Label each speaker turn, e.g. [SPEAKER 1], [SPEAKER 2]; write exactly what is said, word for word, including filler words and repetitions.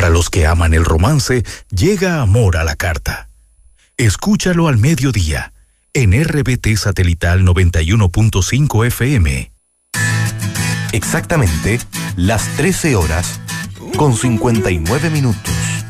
[SPEAKER 1] Para los que aman el romance, llega Amor a la Carta. Escúchalo al mediodía, en R B T Satelital noventa y uno punto cinco F M.
[SPEAKER 2] Exactamente las trece horas con cincuenta y nueve minutos.